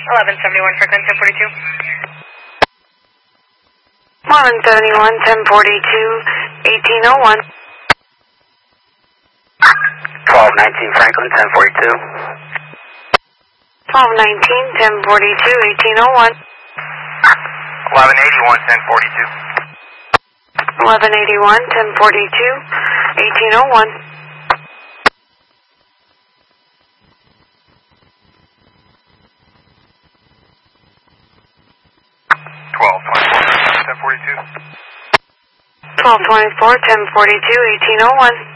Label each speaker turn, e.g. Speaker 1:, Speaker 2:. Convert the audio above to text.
Speaker 1: 1171 Franklin 1042.
Speaker 2: 1171 1042 1801.
Speaker 3: 1219 Franklin 1042.
Speaker 2: 1219 1042 1801.
Speaker 3: 1181 1042.
Speaker 2: 1181 1042 1801. 1224 1042 1801.